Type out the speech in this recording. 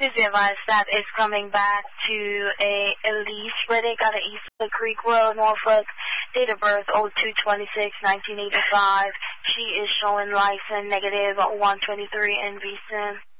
Please be advised that is coming back to Elise Riddick out of East Creek Road, Norfolk. Date of birth 02/26/1985. She is showing license negative 123 in VSIN.